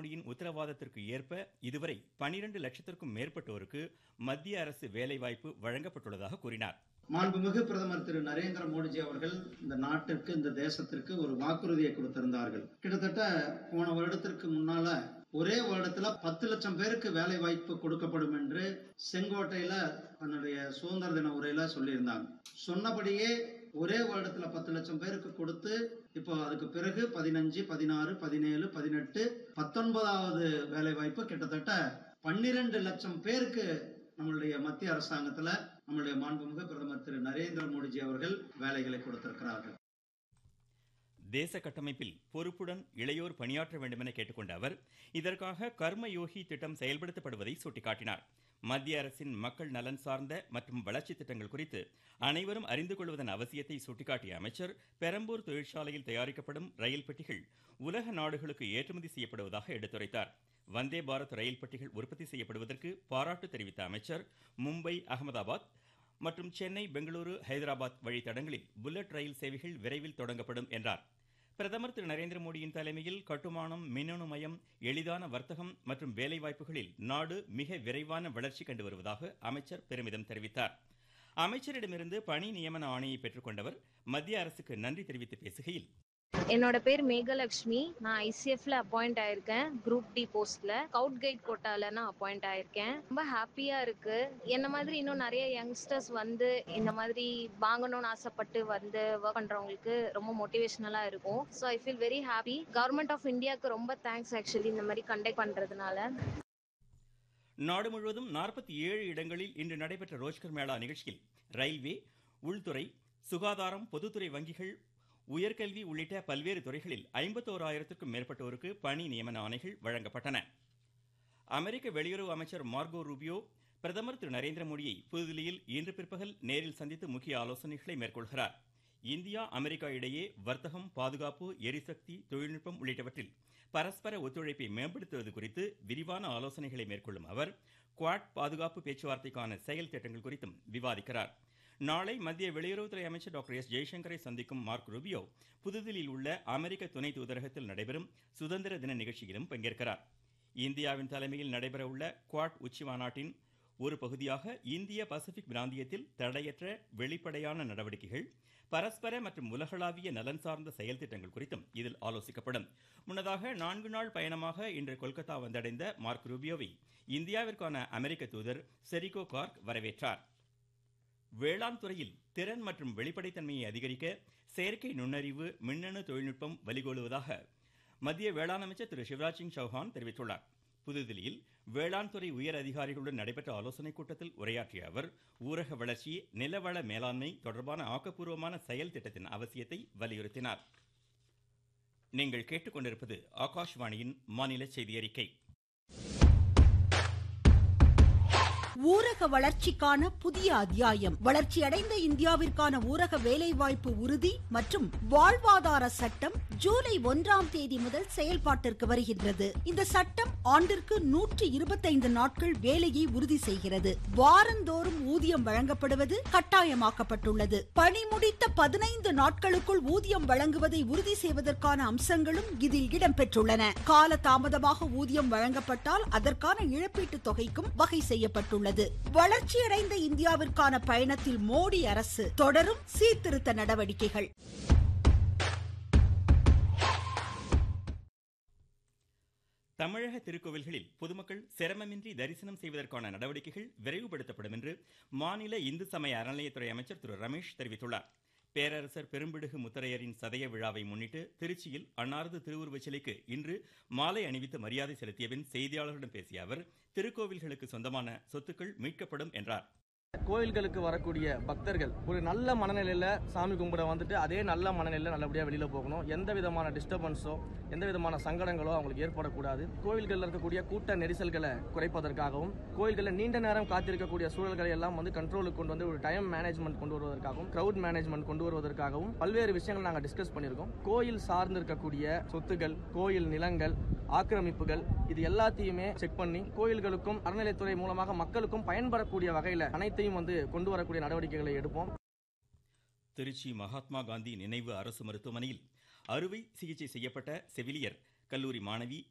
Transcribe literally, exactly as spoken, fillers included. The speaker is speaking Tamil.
மோடியின் உத்தரவாதத்திற்கு ஏற்ப இதுவரை பனிரெண்டு லட்சத்திற்கும் மேற்பட்டோருக்கு மத்திய அரசு வேலைவாய்ப்பு வழங்கப்பட்டுள்ளதாக கூறினார். மாண்புமிகு பிரதமர் திரு நரேந்திர மோடிஜி அவர்கள் இந்த நாட்டிற்கு, இந்த தேசத்திற்கு ஒரு வாக்குறுதியை கொடுத்திருந்தார்கள். கிட்டத்தட்ட போன வருடத்திற்கு முன்னால ஒரே வருடத்துல பத்து லட்சம் பேருக்கு வேலை வாய்ப்பு கொடுக்கப்படும் என்று செங்கோட்டையில தன்னுடைய சுதந்திர தின உரையில சொல்லியிருந்தாங்க. சொன்னபடியே ஒரே வருடத்துல பத்து லட்சம் பேருக்கு கொடுத்து இப்போ அதுக்கு பிறகு பதினஞ்சு பதினாறு பதினேழு பதினெட்டு பத்தொன்பதாவது வேலை வாய்ப்பு கிட்டத்தட்ட பன்னிரண்டு லட்சம் பேருக்கு நம்மளுடைய மத்திய அரசாங்கத்துல நம்மளுடைய மாண்புமிகு பிரதமர் திரு நரேந்திர மோடிஜி அவர்கள் வேலைகளை கொடுத்திருக்கிறார்கள். தேச கட்டமைப்பில் பொறுப்புடன் இளையோர் பணியாற்ற வேண்டும் என கேட்டுக்கொண்ட அவர் இதற்காக கர்மயோகி திட்டம் செயல்படுத்தப்படுவதை சுட்டிக்காட்டினார். மத்திய அரசின் மக்கள் நலன் சார்ந்த மற்றும் வளர்ச்சி திட்டங்கள் குறித்து அனைவரும் அறிந்து கொள்வதன் அவசியத்தை சுட்டிக்காட்டிய அமைச்சர் பெரம்பூர் தொழிற்சாலையில் தயாரிக்கப்படும் ரயில் பெட்டிகள் உலக நாடுகளுக்கு ஏற்றுமதி செய்யப்படுவதாக எடுத்துரைத்தார். வந்தே பாரத் ரயில் பெட்டிகள் உற்பத்தி செய்யப்படுவதற்கு பாராட்டு தெரிவித்த அமைச்சர் மும்பை, அகமதாபாத் மற்றும் சென்னை, பெங்களூரு, ஹைதராபாத் வழித்தடங்களில் புல்லட் ரயில் சேவைகள் விரைவில் தொடங்கப்படும் என்றார். பிரதமர் திரு நரேந்திர மோடியின் தலைமையில் கட்டுமானம், மின்னணு மயம், எளிதான வர்த்தகம் மற்றும் வேலைவாய்ப்புகளில் நாடு மிக விரைவான வளர்ச்சி கண்டு வருவதாக அமைச்சர் பெருமிதம் தெரிவித்தார். அமைச்சரிடமிருந்து பணி நியமன ஆணையை பெற்றுக்கொண்டவர் மத்திய அரசுக்கு நன்றி தெரிவித்து பேசுகையில், என்னோட பேர் மேகலட்சுமி. நான் ஐசிஎஃப்ல அப்பாயிண்ட் ஆயிருக்கேன். குரூப் டி போஸ்ட்ல ஸ்கவுட் கைட் கோட்டால நான் அப்பாயிண்ட் ஆயிருக்கேன். ரொம்ப ஹாப்பியா இருக்கு. என்ன மாதிரி இன்னும் நிறைய யங்ஸ்டர்ஸ் வந்து இந்த மாதிரி வாங்கணும்னு ஆசைப்பட்டு வந்து ஒர்க் பண்றவங்களுக்கு ரொம்ப மோட்டிவேஷனலா இருக்கும். So I feel very happy. Government of இந்தியாவுக்கு ரொம்ப தேங்க்ஸ் ஆக்சுவலி இந்த மாதிரி கண்டக்ட் பண்றதுனால. நாடு முழுவதும் நாற்பத்தி ஏழு இடங்களில் இன்று நடைபெற்ற ரோஜ்கர் மேளா நிகழ்ச்சியில் ரயில்வே, உள்துறை, சுகாதாரம், பொதுத்துறை வங்கிகள், உயர்கல்வி உள்ளிட்ட பல்வேறு துறைகளில் ஐம்பத்தோராயிரத்திற்கும் மேற்பட்டோருக்கு பணி நியமன ஆணைகள் வழங்கப்பட்டன. அமெரிக்க வெளியுறவு அமைச்சர் மார்கோ ரூபியோ பிரதமர் திரு நரேந்திர மோடியை புதுதில்லியில் இன்று பிற்பகல் நேரில் சந்தித்து முக்கிய ஆலோசனைகளை மேற்கொள்கிறார். இந்தியா, அமெரிக்கா இடையே வர்த்தகம், பாதுகாப்பு, எரிசக்தி, தொழில்நுட்பம் உள்ளிட்டவற்றில் பரஸ்பர ஒத்துழைப்பை மேம்படுத்துவது குறித்து விரிவான ஆலோசனைகளை மேற்கொள்ளும் அவர் குவாட் பாதுகாப்பு பேச்சுவார்த்தைக்கான செயல் திட்டங்கள் குறித்தும் விவாதிக்கிறார். நாளை மத்திய வெளியுறவுத்துறை அமைச்சர் டாக்டர் எஸ் ஜெய்சங்கரை சந்திக்கும் மார்க் ரூபியோ புதுதில்லியில் உள்ள அமெரிக்க துணை தூதரகத்தில் நடைபெறும் சுதந்திர தின நிகழ்ச்சியிலும் பங்கேற்கிறார். இந்தியாவின் தலைமையில் நடைபெற உள்ள குவாட் உச்சி மாநாட்டின் ஒரு பகுதியாக இந்திய பசிபிக் பிராந்தியத்தில் தடையற்ற வெளிப்படையான நடவடிக்கைகள், பரஸ்பர மற்றும் உலகளாவிய நலன் சார்ந்த செயல் திட்டங்கள் குறித்தும் இதில் ஆலோசிக்கப்படும். முன்னதாக நான்கு நாள் பயணமாக இன்று கொல்கத்தா வந்தடைந்த மார்க் ரூபியோவை இந்தியாவிற்கான அமெரிக்க தூதர் செரிகோ கார்க் வரவேற்றார். வேளாண் துறையில் திறன் மற்றும் வெளிப்படைத்தன்மையை அதிகரிக்க செயற்கை நுண்ணறிவு, மின்னணு தொழில்நுட்பம் வழிகோலுவதாக மத்திய வேளாண் அமைச்சர் திரு சிவராஜ் சிங் சௌஹான் தெரிவித்துள்ளார். புதுதில்லியில் வேளாண் துறை உயர் அதிகாரிகளுடன் நடைபெற்ற ஆலோசனைக் கூட்டத்தில் உரையாற்றிய அவர் ஊரக வளர்ச்சி, நிலவள மேலாண்மை தொடர்பான ஆக்கப்பூர்வமான செயல் திட்டத்தின் அவசியத்தை வலியுறுத்தினார். நீங்கள் கேட்டுக்கொண்டிருப்பது ஆகாஷ்வாணியின் மாநில செய்தி அறிக்கை. ஊரக வளர்ச்சிக்கான புதிய அத்தியாயம். வளர்ச்சியடைந்த இந்தியாவிற்கான ஊரக வேலைவாய்ப்பு உறுதி மற்றும் வாழ்வாதார சட்டம் ஜூலை ஒன்றாம் தேதி முதல் செயல்பாட்டிற்கு வருகின்றது. இந்த சட்டம் ஆண்டிற்கு நூற்றி இருபத்தைந்து நாட்கள் வேலையை உறுதி செய்கிறது. வாரந்தோறும் ஊதியம் வழங்கப்படுவது கட்டாயமாக்கப்பட்டுள்ளது. பணி முடித்த பதினைந்து நாட்களுக்குள் ஊதியம் வழங்குவதை உறுதி செய்வதற்கான அம்சங்களும் இதில் இடம்பெற்றுள்ளன. கால தாமதமாக ஊதியம் வழங்கப்பட்டால் அதற்கான இழப்பீட்டு தொகைக்கும் வகை செய்யப்பட்டுள்ளது. வளர்ச்சியடைந்த இந்தியாவிற்கான பயணத்தில் மோடி அரசு தொடரும் சீர்திருத்த நடவடிக்கைகள். தமிழக திருக்கோவில்களில் பொதுமக்கள் சிரமமின்றி தரிசனம் செய்வதற்கான நடவடிக்கைகள் விரைவுபடுத்தப்படும் என்று மாநில இந்து சமய அறநிலையத்துறை அமைச்சர் திரு ரமேஷ் தெரிவித்துள்ளார். பேரரசர் பெரும்பிடுகு முத்தரையரின் சதய விழாவை முன்னிட்டு திருச்சியில் அன்னாரது திருவுருவச் சிலைக்கு இன்று மாலை அணிவித்து மரியாதை செலுத்திய பின் செய்தியாளர்களிடம் பேசிய அவர் திருக்கோவில்களுக்கு சொந்தமான சொத்துக்கள் மீட்கப்படும் என்றார். கோயில்களுக்கு வரக்கூடிய பக்தர்கள் ஒரு நல்ல மனநிலையில சாமி கும்பிட வந்துட்டு அதே நல்ல மனநிலையில நல்லபடியா வெளியில போகணும். எந்த விதமான டிஸ்டர்பன்ஸோ எந்த விதமான சங்கடங்களோ அவங்களுக்கு ஏற்படக்கூடாது. கோயில்களில் இருக்கக்கூடிய கூட்ட நெரிசல்களை குறைப்பதற்காகவும் கோயில்களில் நீண்ட நேரம் காத்திருக்கக்கூடிய சூழல்களை எல்லாம் வந்து கண்ட்ரோலுக்கு கொண்டு வந்து ஒரு டைம் மேனேஜ்மெண்ட் கொண்டு வருவதற்காகவும் கிரவுட் மேனேஜ்மெண்ட் கொண்டு வருவதற்காகவும் பல்வேறு விஷயங்கள் நாங்கள் டிஸ்கஸ் பண்ணியிருக்கோம். கோயில் சார்ந்து இருக்கக்கூடிய சொத்துக்கள், கோயில் நிலங்கள், ஆக்கிரமிப்புகள் இது எல்லாத்தையுமே செக் பண்ணி கோயில்களுக்கும் அறநிலையத்துறை மூலமாக மக்களுக்கும் பயன்படக்கூடிய வகையில் அனைத்தையும் வந்து கொண்டு வரக்கூடிய நடவடிக்கைகளை எடுப்போம். திருச்சி மகாத்மா காந்தி நினைவு அரசு மருத்துவமனையில் அறுவை சிகிச்சை செய்யப்பட்ட செவிலியர், கல்லூரி மாணவி